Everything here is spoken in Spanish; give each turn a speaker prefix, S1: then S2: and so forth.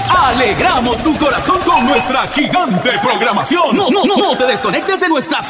S1: Alegramos tu corazón con nuestra gigante programación. No te desconectes de nuestra